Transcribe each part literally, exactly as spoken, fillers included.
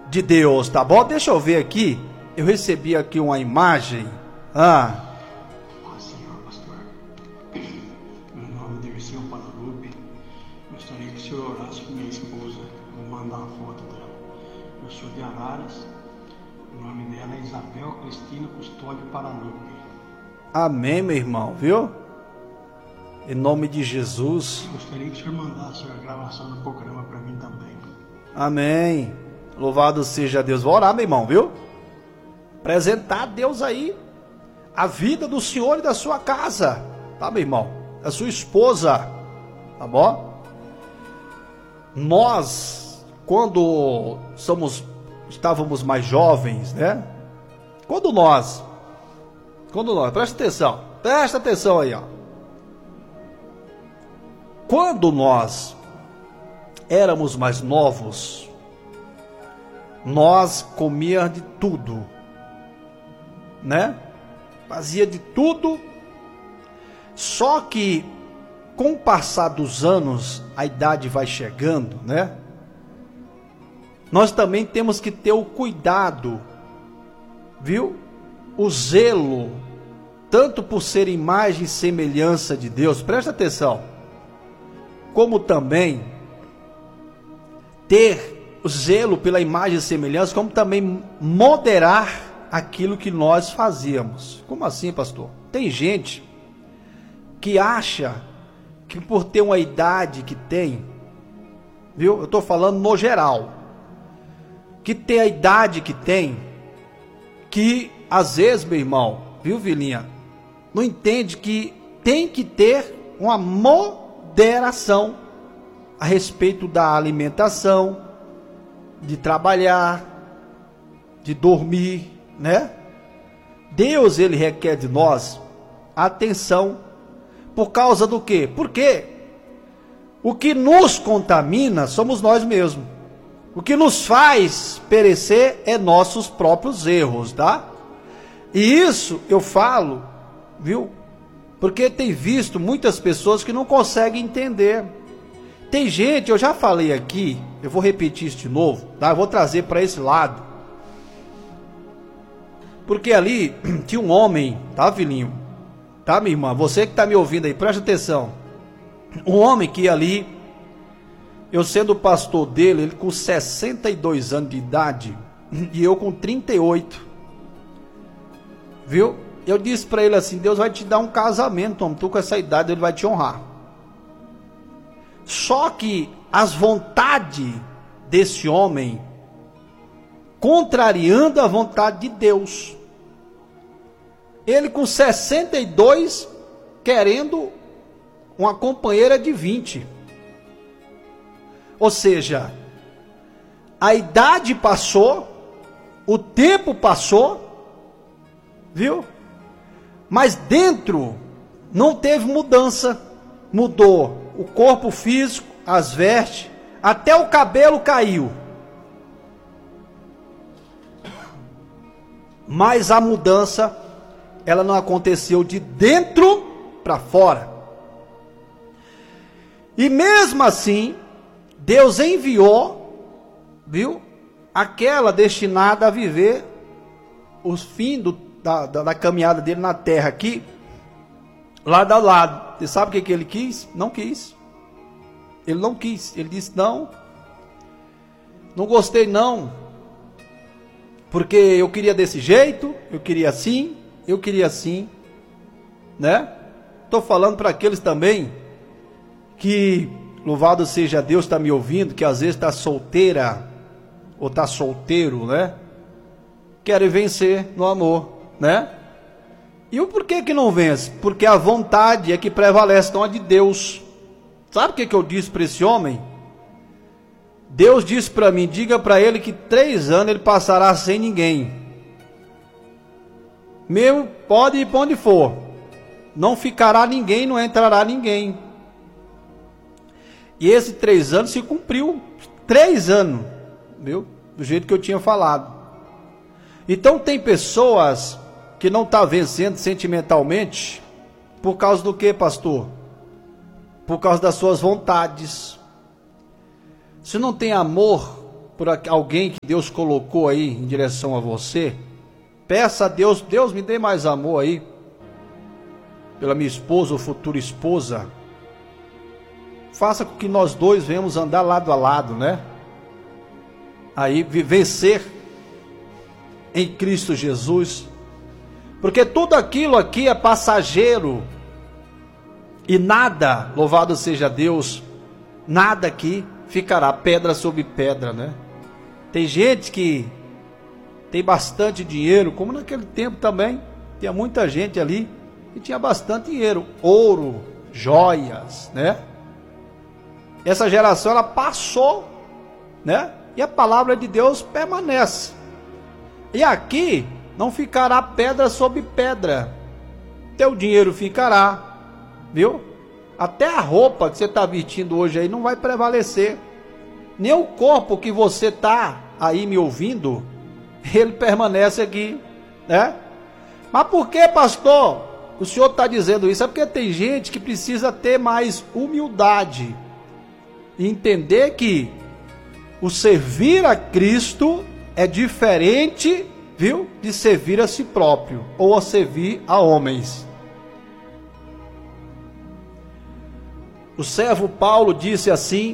de Deus, tá bom? Deixa eu ver aqui, eu recebi aqui uma imagem. Ah, Ah, senhor pastor, meu nome é Dirceu Padalupe. Gostaria que o senhor orasse por minha esposa. Vou mandar a foto dela. Eu sou de Araras. O nome dela é Isabel Cristina Custódio Padalupe. amém, meu irmão, viu? Em nome de Jesus. Gostaria que o senhor mandasse a gravação do programa para mim também. Amém. Louvado seja Deus. Vou orar, meu irmão, viu? Apresentar a Deus aí a vida do senhor e da sua casa, tá, meu irmão? Da sua esposa, tá bom? Nós, quando somos, estávamos mais jovens, né? Quando nós, quando nós, presta atenção, presta atenção aí, ó. Quando nós éramos mais novos, nós comíamos de tudo, né? Fazia de tudo. Só que com o passar dos anos, a idade vai chegando, né? Nós também temos que ter o cuidado, viu? O zelo, tanto por ser imagem e semelhança de Deus, presta atenção, como também ter o zelo pela imagem e semelhança, como também moderar aquilo que nós fazíamos. Como assim, pastor? Tem gente que acha que por ter uma idade que tem, viu? Eu estou falando no geral, que tem a idade que tem, que às vezes, meu irmão, viu, Vilinha, não entende que tem que ter uma moderação a respeito da alimentação, de trabalhar, de dormir, né? Deus, ele requer de nós atenção. Por causa do quê? Porque o que nos contamina somos nós mesmos. O que nos faz perecer é nossos próprios erros, tá? E isso eu falo, viu? Porque tem visto muitas pessoas que não conseguem entender. Tem gente, eu já falei aqui, eu vou repetir isso de novo, tá? Eu vou trazer para esse lado. Porque ali tinha um homem, tá, filhinho? Tá, minha irmã? Você que está me ouvindo aí, presta atenção. Um homem que ali, eu sendo pastor dele, ele com sessenta e dois anos de idade, e eu com trinta e oito. Viu? Eu disse para ele assim: Deus vai te dar um casamento, homem. Tu com essa idade, ele vai te honrar. Só que as vontades desse homem, contrariando a vontade de Deus, ele com sessenta e dois, querendo uma companheira de vinte. Ou seja, a idade passou, o tempo passou, viu? Mas dentro não teve mudança. Mudou o corpo físico, as vestes, até o cabelo caiu. Mas a mudança, ela não aconteceu de dentro para fora. E mesmo assim, Deus enviou, viu, aquela destinada a viver o fim do, da, da, da caminhada dele na terra aqui, lado a lado. Você sabe o que, que ele quis? Não quis. Ele não quis. Ele disse: não, não gostei não, porque eu queria desse jeito, eu queria assim, eu queria assim, né? Estou falando para aqueles também que, louvado seja Deus, está me ouvindo, que às vezes está solteira ou está solteiro, né? Querem vencer no amor, né? E o porquê que não vence? Porque a vontade é que prevalece, não a de Deus. Sabe o que, que eu disse para esse homem? Deus disse para mim: diga para ele que três anos ele passará sem ninguém. Meu, pode ir para onde for. Não ficará ninguém, não entrará ninguém. E esses três anos se cumpriu. Três anos, viu? Do jeito que eu tinha falado. Então tem pessoas que não estão vencendo sentimentalmente, por causa do que, pastor? Por causa das suas vontades. Se não tem amor por alguém que Deus colocou aí em direção a você, peça a Deus, Deus me dê mais amor aí, pela minha esposa ou futura esposa. Faça com que nós dois venhamos andar lado a lado, né? Aí vencer em Cristo Jesus. Porque tudo aquilo aqui é passageiro. E nada, louvado seja Deus, nada aqui ficará pedra sobre pedra, né? Tem gente que tem bastante dinheiro, como naquele tempo também, tinha muita gente ali que tinha bastante dinheiro, ouro, joias, né? Essa geração, ela passou, né? E a palavra de Deus permanece. E aqui não ficará pedra sobre pedra. Teu dinheiro ficará, viu? Até a roupa que você está vestindo hoje aí não vai prevalecer. Nem o corpo que você está aí me ouvindo, ele permanece aqui, né? Mas por que, pastor, o senhor está dizendo isso? É porque tem gente que precisa ter mais humildade e entender que o servir a Cristo é diferente, viu, de servir a si próprio ou a servir a homens. O servo Paulo disse assim: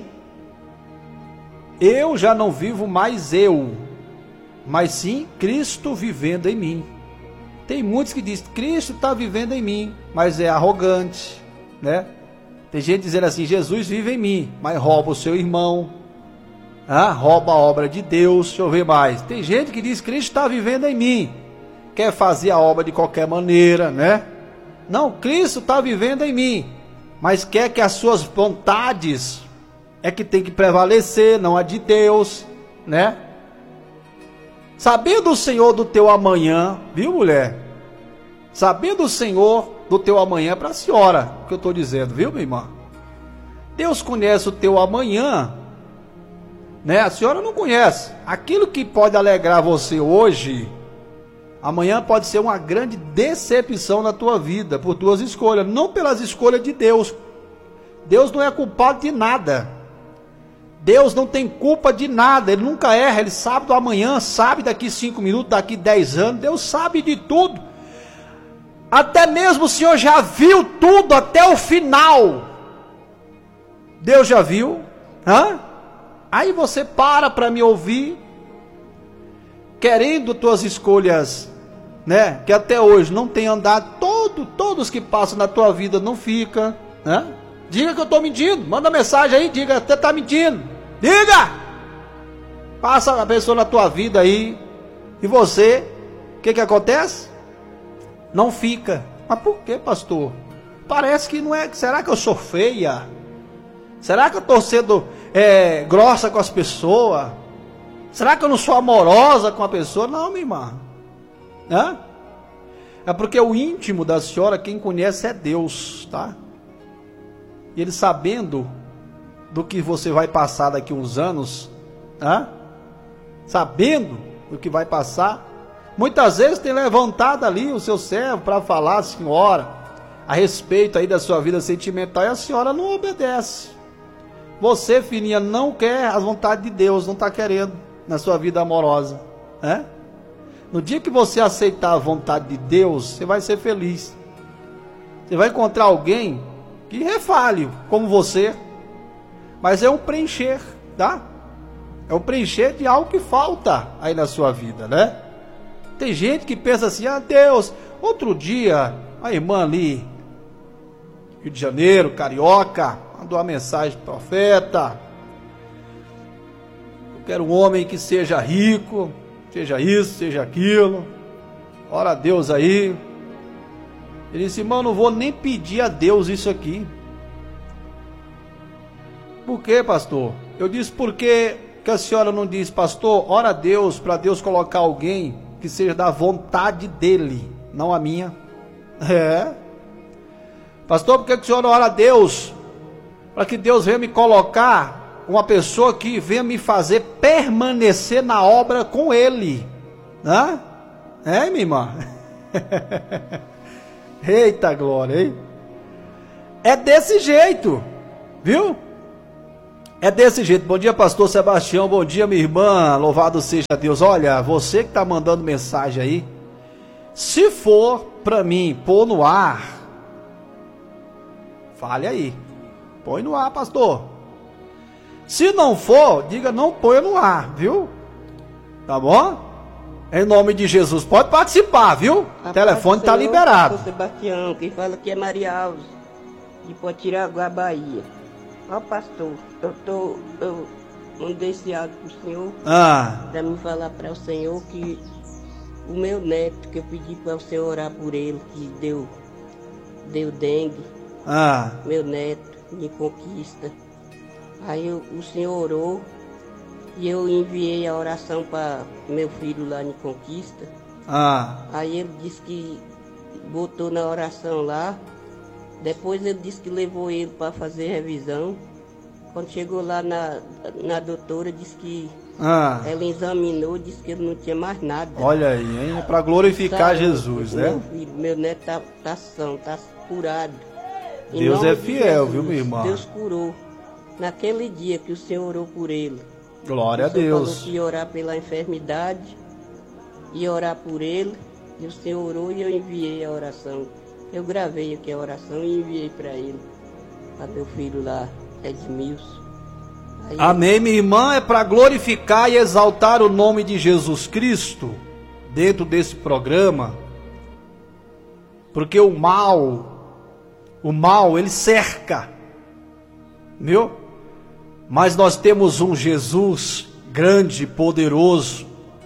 eu já não vivo mais eu, mas sim Cristo vivendo em mim. Tem muitos que dizem, Cristo está vivendo em mim, mas é arrogante, né? Tem gente dizendo assim, Jesus vive em mim, mas rouba o seu irmão, ah, rouba a obra de Deus. Deixa eu ver mais. Tem gente que diz, Cristo está vivendo em mim, quer fazer a obra de qualquer maneira, né? Não, Cristo está vivendo em mim, mas quer que as suas vontades é que tem que prevalecer, não a de Deus, né? Sabendo o Senhor do teu amanhã, viu, mulher? Sabendo o Senhor do teu amanhã, para a senhora, o que eu estou dizendo, viu, minha irmã? Deus conhece o teu amanhã, né? A senhora não conhece. Aquilo que pode alegrar você hoje, amanhã pode ser uma grande decepção na tua vida, por tuas escolhas, não pelas escolhas de Deus. Deus não é culpado de nada. Deus não tem culpa de nada, Ele nunca erra, Ele sabe do amanhã, sabe daqui cinco minutos, daqui dez anos, Deus sabe de tudo. Até mesmo o Senhor já viu tudo até o final. Deus já viu, hã? Aí você para para me ouvir, querendo tuas escolhas, né? Que até hoje não tem andado, todo, todos que passam na tua vida não fica, né? Diga que eu estou mentindo, manda mensagem aí, diga, você está mentindo, diga! Passa a pessoa na tua vida aí, e você, o que que acontece? Não fica. Mas por que, pastor? Parece que não é, será que eu sou feia? Será que eu estou sendo é, grossa com as pessoas? Será que eu não sou amorosa com a pessoa? Não, minha irmã. Hã? É porque o íntimo da senhora, quem conhece é Deus, tá? E Ele sabendo do que você vai passar daqui uns anos, hã? Sabendo do que vai passar, muitas vezes tem levantado ali o seu servo para falar, senhora, a respeito aí da sua vida sentimental, e a senhora não obedece. Você, filhinha, não quer as vontades de Deus, não está querendo na sua vida amorosa, né? No dia que você aceitar a vontade de Deus, você vai ser feliz. Você vai encontrar alguém que refale como você, mas é um preencher, tá? É um preencher de algo que falta aí na sua vida, né? Tem gente que pensa assim, ah, Deus, outro dia, a irmã ali, Rio de Janeiro, carioca, mandou uma mensagem pro profeta, eu quero um homem que seja rico, seja isso, seja aquilo, ora a Deus aí. Ele disse, irmão, não vou nem pedir a Deus isso aqui. Por quê, pastor? Eu disse, por que que a senhora não diz, pastor, ora a Deus, para Deus colocar alguém que seja da vontade dele, não a minha? É. Pastor, por que que a senhora ora a Deus? Para que Deus venha me colocar uma pessoa que venha me fazer permanecer na obra com ele. Hã? É, minha irmã? Eita glória, hein? É desse jeito, viu? É desse jeito. Bom dia, pastor Sebastião. Bom dia, minha irmã. Louvado seja Deus. Olha, você que está mandando mensagem aí, se for para mim pôr no ar, fale aí. Põe no ar, pastor. Se não for, diga não ponha no ar, viu? Tá bom? Em nome de Jesus. Pode participar, viu? O telefone está liberado. Pastor Sebastião, quem fala aqui é Maria Alves, de Potiraguá, Bahia. Ó, pastor, eu tô, eu mandei esse áudio pro senhor, ah. para me falar para o senhor que o meu neto, que eu pedi para o senhor orar por ele, que deu, deu dengue, ah. meu neto, me conquista. Aí eu, o senhor orou e eu enviei a oração para meu filho lá em Conquista. Ah. Aí ele disse que botou na oração lá. Depois ele disse que levou ele para fazer revisão. Quando chegou lá na, na doutora, disse que ah. ela examinou, disse que ele não tinha mais nada. Olha aí, hein? Para glorificar Sabe, Jesus, meu né? Filho, meu neto tá, tá são, tá curado. Em Deus é fiel, Jesus, viu, minha irmã? Deus curou. Naquele dia que o Senhor orou por ele. Glória a Deus. Falou que ia orar pela enfermidade, ia orar por ele, e o Senhor orou e eu enviei a oração. Eu gravei aqui a oração e enviei para ele, para meu filho lá, Edmilson. Aí Amém, eu... minha irmã, é para glorificar e exaltar o nome de Jesus Cristo dentro desse programa, porque o mal, o mal, ele cerca, viu? Mas nós temos um Jesus grande, poderoso,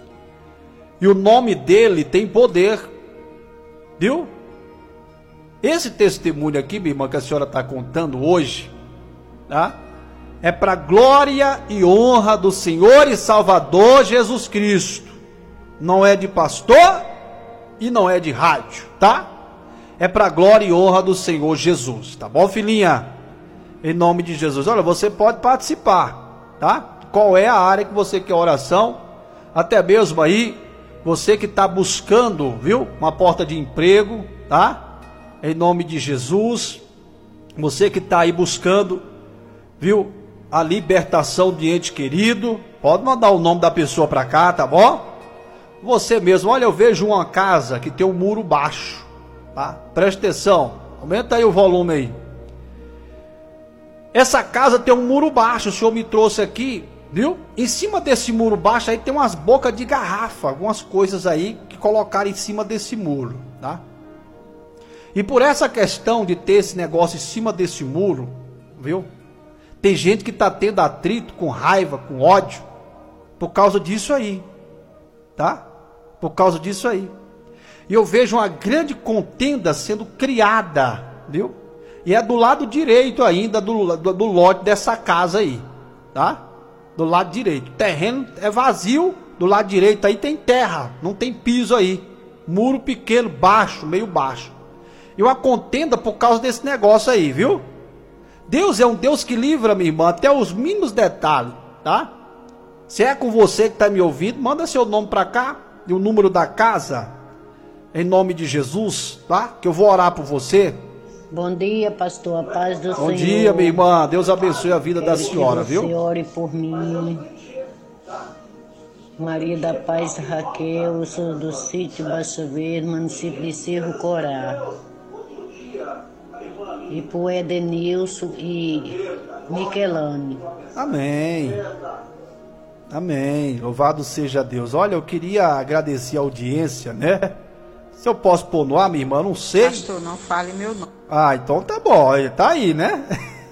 e o nome dele tem poder, viu? Esse testemunho aqui, minha irmã, que a senhora está contando hoje, tá? É para glória e honra do Senhor e Salvador Jesus Cristo. Não é de pastor e não é de rádio, tá? É para glória e honra do Senhor Jesus, tá bom, filhinha? Em nome de Jesus. Olha, você pode participar, tá? Qual é a área que você quer oração? Até mesmo aí, você que está buscando, viu? Uma porta de emprego, tá? Em nome de Jesus. Você que está aí buscando, viu? A libertação de ente querido. Pode mandar o nome da pessoa para cá, tá bom? Você mesmo. Olha, eu vejo uma casa que tem um muro baixo, tá? Presta atenção. Aumenta aí o volume aí. Essa casa tem um muro baixo, o senhor me trouxe aqui, viu? Em cima desse muro baixo aí tem umas bocas de garrafa, algumas coisas aí que colocaram em cima desse muro, tá? E por essa questão de ter esse negócio em cima desse muro, viu? Tem gente que está tendo atrito, com raiva, com ódio, por causa disso aí, tá? Por causa disso aí. E eu vejo uma grande contenda sendo criada, viu? E é do lado direito ainda do, do, do lote dessa casa aí, tá? Do lado direito. O terreno é vazio, do lado direito aí tem terra, não tem piso aí. Muro pequeno, baixo, meio baixo. E uma contenda por causa desse negócio aí, viu? Deus é um Deus que livra, minha irmã, até os mínimos detalhes, tá? Se é com você que está me ouvindo, manda seu nome para cá e o número da casa, em nome de Jesus, tá? Que eu vou orar por você. Bom dia, pastor, a paz do Bom Senhor. Bom dia, minha irmã, Deus abençoe a vida Quero da senhora, que viu? você ore por mim. Maria da Paz Raquel, sou do sítio Baixo Verde, município de Cerro Corá. E por Edenilson e Michelane. Amém. Amém. Louvado seja Deus. Olha, eu queria agradecer a audiência, né? Se eu posso pôr no ar, minha irmã, não sei. Pastor, não fale meu nome. Ah, então tá bom. Tá aí, né?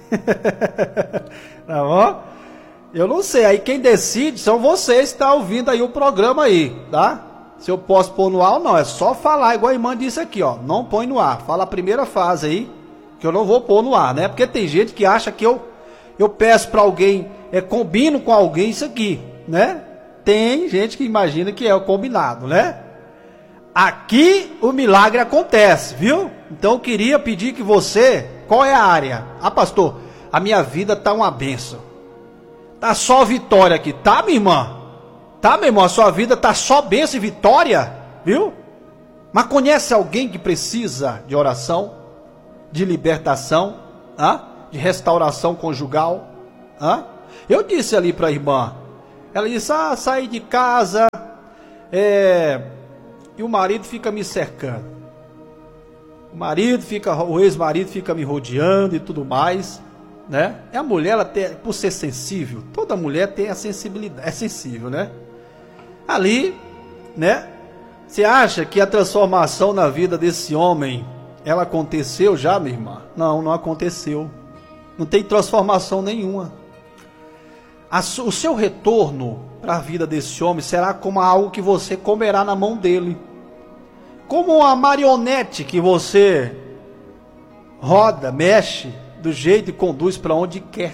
Tá bom? Eu não sei. Aí quem decide são vocês que estão ouvindo aí o programa aí, tá? Se eu posso pôr no ar ou não. É só falar, igual a irmã disse aqui, ó. Não põe no ar. Fala a primeira fase aí, que eu não vou pôr no ar, né? Porque tem gente que acha que eu, eu peço pra alguém, é, combino com alguém isso aqui, né? Tem gente que imagina que é o combinado, né? Aqui o milagre acontece, viu? Então eu queria pedir que você, qual é a área? Ah, pastor, a minha vida tá uma benção. Tá só vitória aqui, tá, minha irmã? Tá, meu irmão, a sua vida tá só bênção e vitória, viu? Mas conhece alguém que precisa de oração, de libertação, ah? De restauração conjugal, ah? Eu disse ali para a irmã, ela disse, ah, saí de casa, é, e o marido fica me cercando. O marido fica, o ex-marido fica me rodeando e tudo mais, né? E a mulher, ela tem, por ser sensível, toda mulher tem a sensibilidade, é sensível, né? Ali, né? Você acha que a transformação na vida desse homem, ela aconteceu já, minha irmã? Não, não aconteceu. Não tem transformação nenhuma. A, o seu retorno para a vida desse homem será como algo que você comerá na mão dele. Como uma marionete que você roda, mexe, do jeito e conduz para onde quer.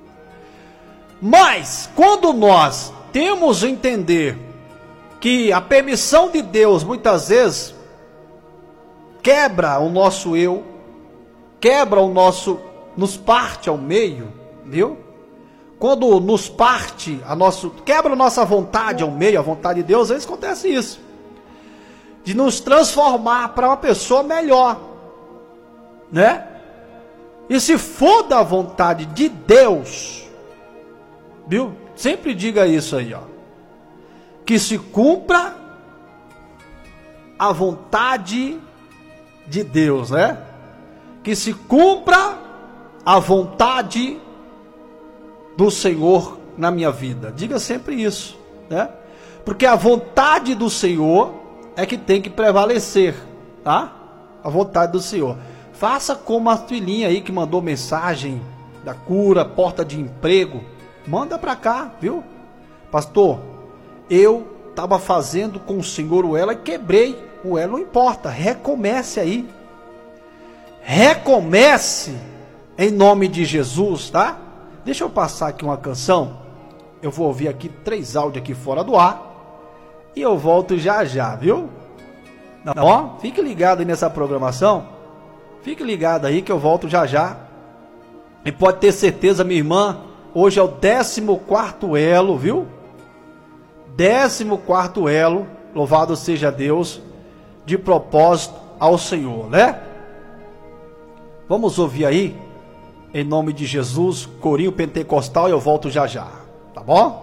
Mas, quando nós temos a entender que a permissão de Deus, muitas vezes, quebra o nosso eu, quebra o nosso, nos parte ao meio, viu? Quando nos parte, a nosso, quebra a nossa vontade ao meio, a vontade de Deus, às vezes acontece isso. De nos transformar para uma pessoa melhor, né? E se for da vontade de Deus, viu? Sempre diga isso aí, ó. Que se cumpra a vontade de Deus, né? Que se cumpra a vontade do Senhor na minha vida. Diga sempre isso, né? Porque a vontade do Senhor é que tem que prevalecer, tá? A vontade do Senhor. Faça como a filhinha aí que mandou mensagem da cura, porta de emprego. Manda pra cá, viu? Pastor, eu estava fazendo com o Senhor o elo e quebrei o elo, não importa, recomece aí. Recomece em nome de Jesus, tá? Deixa eu passar aqui uma canção. Eu vou ouvir aqui três áudios aqui fora do ar. E eu volto já já, viu? Tá bom? Fique ligado aí nessa programação. Fique ligado aí que eu volto já já. E pode ter certeza, minha irmã, hoje é o décimo quarto elo, viu? Décimo quarto elo, louvado seja Deus, de propósito ao Senhor, né? Vamos ouvir aí, em nome de Jesus, corinho pentecostal, e eu volto já já, tá bom?